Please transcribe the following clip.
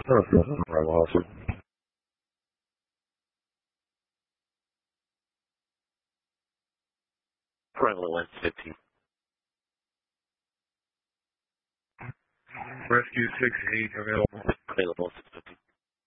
Right, awesome. Friendly 150. Rescue 68 available. Available 650.